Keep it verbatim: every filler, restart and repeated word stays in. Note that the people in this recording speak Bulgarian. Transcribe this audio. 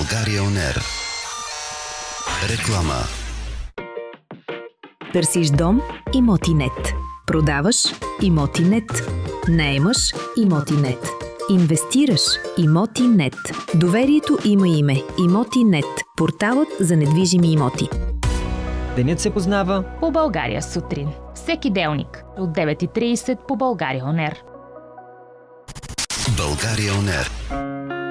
България Он Ер. Реклама. Търсиш дом? Имотинет. Продаваш? Имотинет. наемаш? Имотинет. Инвестираш? Имотинет. Доверието има име. Имотинет. Порталът за недвижими имоти. Денят се познава по България сутрин. Всеки делник от девет и трийсет по България Он Ер. България Он Ер.